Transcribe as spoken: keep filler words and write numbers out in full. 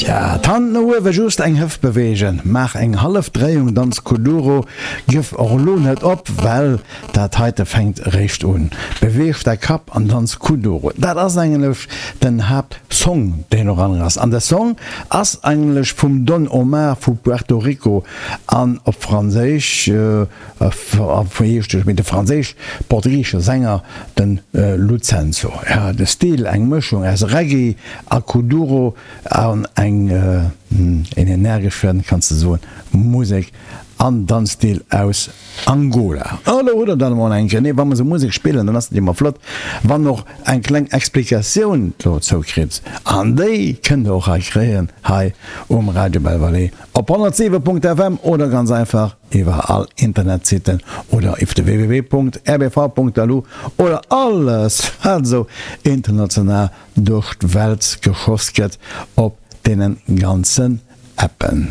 Ja, dann nur just eng Hüft bewegen, mach eng Halfdrehung dans Kuduro, gif Orlo net op, weil dat heute fängt recht un. Bewegt der Kap an dans Kuduro. Dat as englisch den hab Song, den noch anras. An der Song as englisch vom Don Omar vu Puerto Rico an op Franzisch, äh, mit de Franzisch portugiesische Sänger den äh, Lucenzo. Ja, der Stil eng Mischung as Reggae, a Kuduro an eng äh, en energisch werden kannst du so Musik an Danstil aus Angola. Alle oder dann mal ein nee, wenn man so Musik spielen, dann hast du immer flott, wann noch ein kleine Explikation so kriegst. An die könnt ihr auch kreieren, hi, um Radio Belvalais. Auf hundertsieben Punkt f m oder ganz einfach über all Internetseiten oder auf der w w w Punkt r b v Punkt a l u oder alles, also international durch die Welt geschossen geht, auf den ganzen Appen.